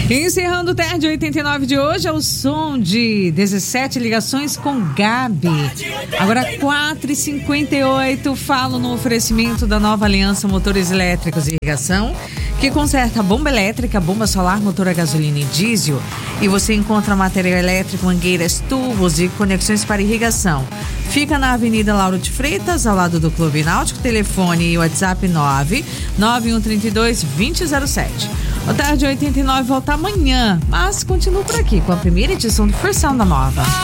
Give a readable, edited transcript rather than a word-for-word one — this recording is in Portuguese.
Encerrando o Tarde 89 de hoje, é o som de 17 ligações com Gabi. Agora 4h58, falo no oferecimento da Nova Aliança Motores Elétricos e Irrigação, que conserta bomba elétrica, bomba solar, motor a gasolina e diesel. E você encontra material elétrico, mangueiras, tubos e conexões para irrigação. Fica na Avenida Lauro de Freitas, ao lado do Clube Náutico. Telefone e WhatsApp 99132-2007. O Tarde 89 volta amanhã, mas continua por aqui com a primeira edição do Forção da Nova.